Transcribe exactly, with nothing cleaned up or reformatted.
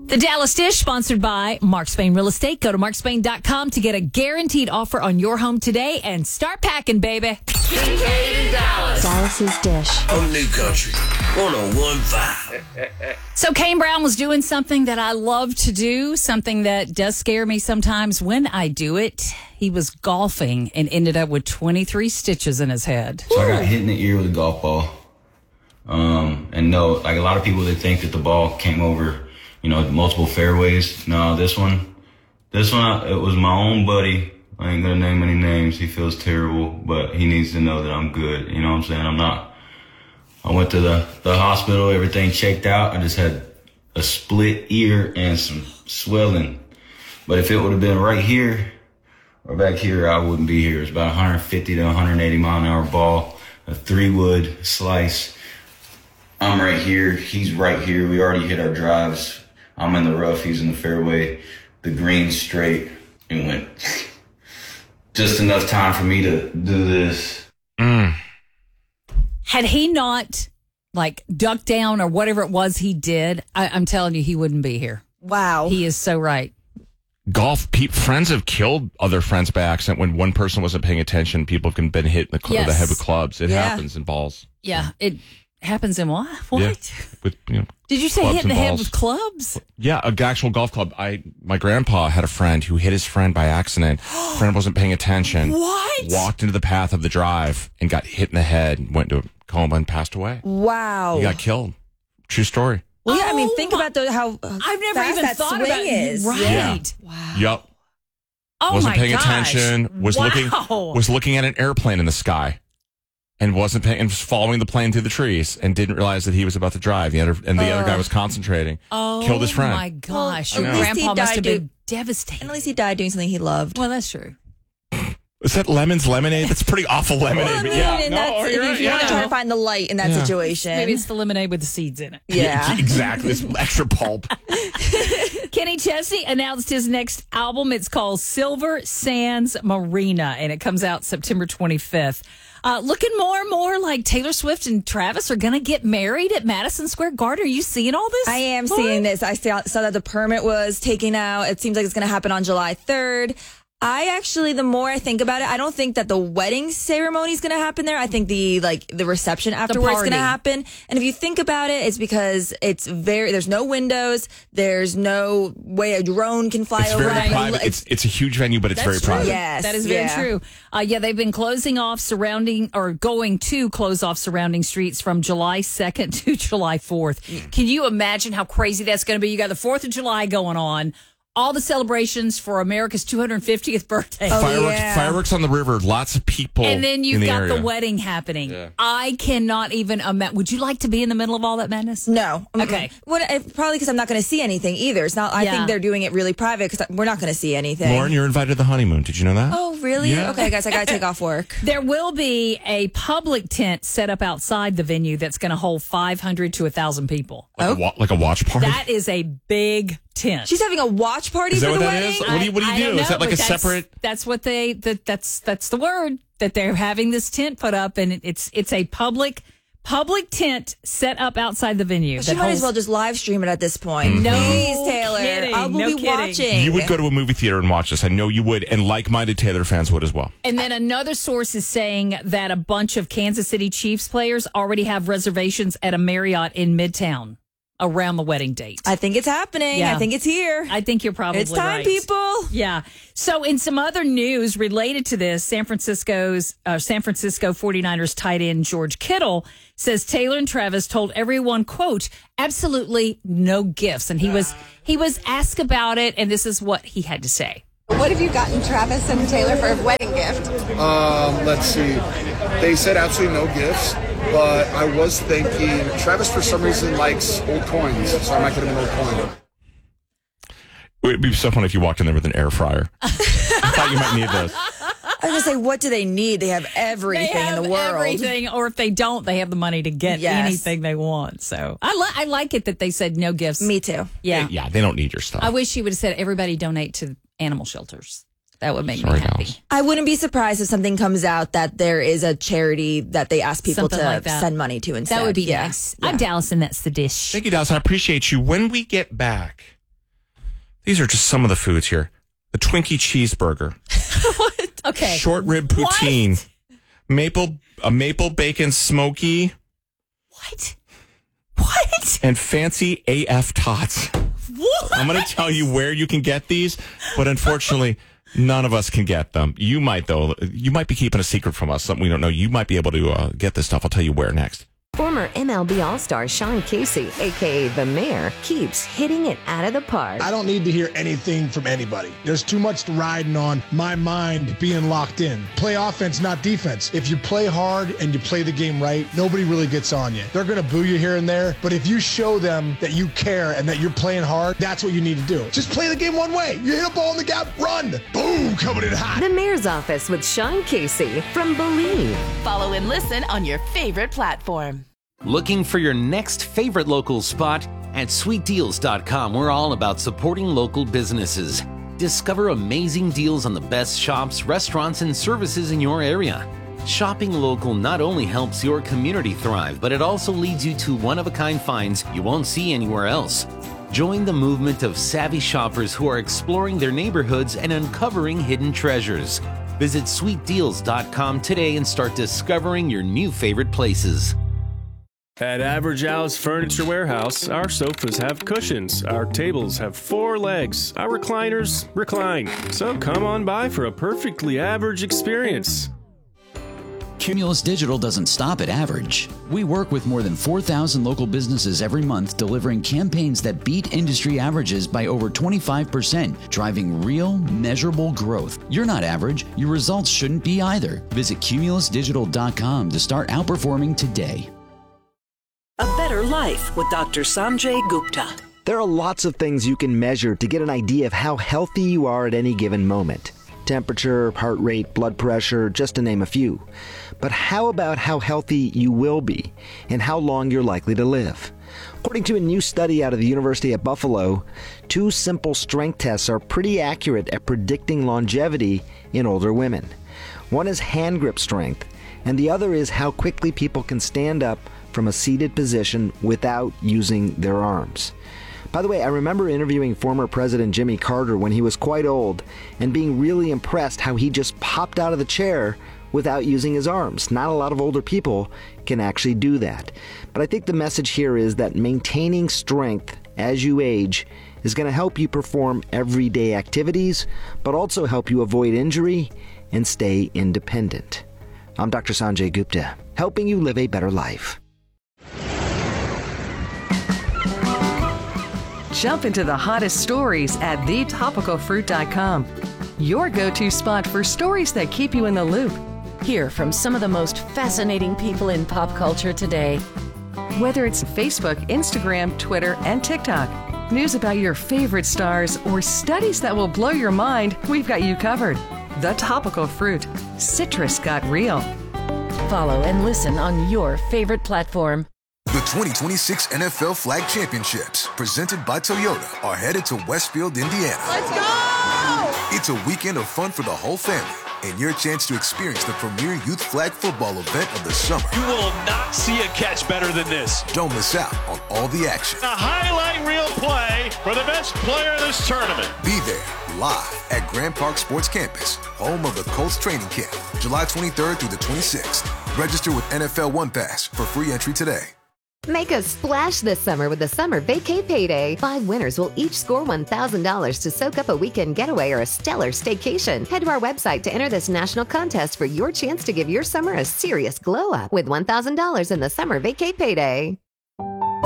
The Dallas Dish, sponsored by Mark Spain Real Estate. Go to mark spain dot com to get a guaranteed offer on your home today and start packing, baby. Kincaid in Dallas. Dallas's Dish. On New Country one oh one point five. So Kane Brown was doing something that I love to do, something that does scare me sometimes when I do it. He was golfing and ended up with twenty-three stitches in his head. So I got hit in the ear with a golf ball. Um, and no, like a lot of people, they think that the ball came over, you know, multiple fairways. No, this one, this one, it was my own buddy. I ain't gonna name any names. He feels terrible, but he needs to know that I'm good. You know what I'm saying? I'm not. I went to the, the hospital, everything checked out. I just had a split ear and some swelling. But if it would have been right here or back here, I wouldn't be here. It's about one fifty to one eighty mile an hour ball, a three wood slice. I'm right here. He's right here. We already hit our drives. I'm in the rough. He's in the fairway. The green's straight. It went just enough time for me to do this. Mm. Had he not, like, ducked down or whatever it was he did, I, I'm telling you, he wouldn't be here. Wow. He is so right. Golf, pe- friends have killed other friends by accident when one person wasn't paying attention. People have been hit in the, cl- Yes. the head with clubs. It Yeah. happens in balls. Yeah, it happens in what? What? Yeah. With, you know, Did you say clubs hit in the and head balls. with clubs? Yeah, a actual golf club. I my grandpa had a friend who hit his friend by accident. Friend wasn't paying attention. What? Walked into the path of the drive and got hit in the head. Went to a coma and passed away. Wow. He got killed. True story. Well, yeah, I mean, Oh think my- about the, how I've never fast even that thought swing about it. is. Right. Yeah. Wow. Yup. Oh wasn't my paying gosh. attention. Was wow. looking. Was looking at an airplane in the sky, and wasn't paying. And was following the plane through the trees, and didn't realize that he was about to drive. The other and the other guy was concentrating. Oh, Killed his friend. my gosh. Well, Your at least he grandpa must died have do- been devastated. And at least he died doing something he loved. Well, that's true. Is that Lemon's Lemonade? That's pretty awful lemonade. Well, I but mean, yeah, and no, that's, you're if right, you want to yeah. try to find the light in that Yeah. situation. Maybe it's the lemonade with the seeds in it. yeah. exactly. This extra pulp. Kenny Chesney announced his next album. It's called Silver Sands Marina, and it comes out September twenty-fifth. Uh, looking more and more like Taylor Swift and Travis are going to get married at Madison Square Garden. Are you seeing all this? I am Lauren? seeing this. I saw, saw that the permit was taken out. It seems like it's going to happen on July third. I actually, the more I think about it, I don't think that the wedding ceremony is going to happen there. I think the like the reception afterwards is party. going to happen. And if you think about it, it's because it's very there's no windows, there's no way a drone can fly It's over. very it. private. It's it's a huge venue, but it's That's very true. private. Yes, that is very yeah. true. Uh, yeah, they've been closing off surrounding or going to close off surrounding streets from July second to July fourth. Can you imagine how crazy that's going to be? You got the fourth of July going on, all the celebrations for America's two hundred fiftieth birthday. Oh, Fireworks, yeah. fireworks on the river. Lots of people. And then you've in the got area. the wedding happening. Yeah. I cannot even imagine. Would you like to be in the middle of all that madness? No. Okay. What, uh, probably because I'm not going to see anything either. It's not. I Yeah. think they're doing it really private because we're not going to see anything. Lauren, you're invited to the honeymoon. Did you know that? Oh, really? Yeah. Okay, guys, I got to take off work. There will be a public tent set up outside the venue that's going to hold five hundred to one thousand people. Like, a, wa- like a watch party? That is a big tent. She's having a watch party Is that for what the that wedding. is? What do you- what do you I do? don't Is that know, like but a that's- separate- That's what they. That, that's that's the word that they're having this tent put up, and it's it's a public public tent set up outside the venue. She that might holds- as well just live stream it at this point. Mm-hmm. No Please, Taylor. kidding, I will no be kidding. watching. You would go to a movie theater and watch this. I know you would. And like-minded Taylor fans would as well. And then another source is saying that a bunch of Kansas City Chiefs players already have reservations at a Marriott in Midtown around the wedding date. I think it's happening. Yeah. I think it's here. I think you're probably it's time, right. people. Yeah. So in some other news related to this, San Francisco's uh, San Francisco forty-niners tight end George Kittle says Taylor and Travis told everyone, quote, absolutely no gifts. And he was he was asked about it, and this is what he had to say. What have you gotten Travis and Taylor for a wedding gift? Um, let's see. They said absolutely no gifts, but I was thinking Travis for some reason likes old coins, so I might get him an old coin. It would be so fun if you walked in there with an air fryer. I thought you might need those. I was going to say, what do they need? They have everything They have in the world. everything, or if they don't, they have the money to get Yes. anything they want. So I, li- I like it that they said no gifts. Me too. Yeah. Yeah, they don't need your stuff. I wish he would have said everybody donate to animal shelters. That would make Sorry, me happy. Dallas. I wouldn't be surprised if something comes out that there is a charity that they ask people Something to like that. send money to instead. That would be yeah. nice. Yeah. I'm Dallas, and that's the dish. Thank you, Dallas. I appreciate you. When we get back, These are just some of the foods here. The Twinkie cheeseburger. What? Okay. Short rib poutine. What? Maple, a maple bacon smoky. What? What? And fancy A F tots. What? I'm going to tell you where you can get these, but unfortunately, none of us can get them. You might, though. You might be keeping a secret from us, something we don't know. You might be able to uh, get this stuff. I'll tell you where next. Former M L B All-Star Sean Casey, a k a. The Mayor, keeps hitting it out of the park. I don't need to hear anything from anybody. There's too much riding on my mind being locked in. Play offense, not defense. If you play hard and you play the game right, nobody really gets on you. They're going to boo you here and there, but if you show them that you care and that you're playing hard, that's what you need to do. Just play the game one way. You hit a ball in the gap, run. Boom, coming in hot. The Mayor's Office with Sean Casey from Believe. Follow and listen on your favorite platform. Looking for your next favorite local spot? At sweet deals dot com, we're all about supporting local businesses. Discover amazing deals on the best shops, restaurants, and services in your area. Shopping local not only helps your community thrive, but it also leads you to one-of-a-kind finds you won't see anywhere else. Join the movement of savvy shoppers who are exploring their neighborhoods and uncovering hidden treasures. Visit sweet deals dot com today and start discovering your new favorite places. At Average Al's Furniture Warehouse, our sofas have cushions, our tables have four legs, our recliners recline. So come on by for a perfectly average experience. Cumulus Digital doesn't stop at average. We work with more than four thousand local businesses every month, delivering campaigns that beat industry averages by over twenty-five percent, driving real, measurable growth. You're not average. Your results shouldn't be either. Visit cumulus digital dot com to start outperforming today. A Better Life with Doctor Sanjay Gupta. There are lots of things you can measure to get an idea of how healthy you are at any given moment. Temperature, heart rate, blood pressure, just to name a few. But how about how healthy you will be and how long you're likely to live? According to a new study out of the University of Buffalo, two simple strength tests are pretty accurate at predicting longevity in older women. One is hand grip strength, and the other is how quickly people can stand up from a seated position without using their arms. By the way, I remember interviewing former President Jimmy Carter when he was quite old and being really impressed how he just popped out of the chair without using his arms. Not a lot of older people can actually do that. But I think the message here is that maintaining strength as you age is going to help you perform everyday activities, but also help you avoid injury and stay independent. I'm Doctor Sanjay Gupta, helping you live a better life. Jump into the hottest stories at the topical fruit dot com. Your go-to spot for stories that keep you in the loop. Hear from some of the most fascinating people in pop culture today. Whether it's Facebook, Instagram, Twitter, and TikTok, news about your favorite stars, or studies that will blow your mind, we've got you covered. The Topical Fruit. Citrus got real. Follow and listen on your favorite platform. The twenty twenty-six N F L Flag Championships, presented by Toyota, are headed to Westfield, Indiana. Let's go! It's a weekend of fun for the whole family and your chance to experience the premier youth flag football event of the summer. You will not see a catch better than this. Don't miss out on all the action. A highlight reel play for the best player in this tournament. Be there live at Grand Park Sports Campus, home of the Colts training camp, July twenty-third through the twenty-sixth. Register with N F L One Pass for free entry today. Make a splash this summer with the Summer Vacay Payday. Five winners will each score one thousand dollars to soak up a weekend getaway or a stellar staycation. Head to our website to enter this national contest for your chance to give your summer a serious glow up with one thousand dollars in the Summer Vacay Payday.